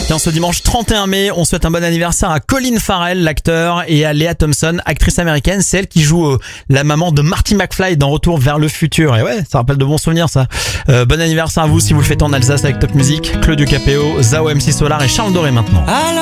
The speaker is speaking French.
Tiens, ce dimanche 31 mai, on souhaite un bon anniversaire à Colin Farrell, l'acteur, et à Lea Thompson, actrice américaine. C'est elle qui joue la maman de Marty McFly dans Retour vers le futur. Et ouais, ça rappelle de bons souvenirs, ça. Bon anniversaire à vous si vous le faites en Alsace avec Top Music. Claudio Capéo, Zao MC Solar et Charles Doré maintenant.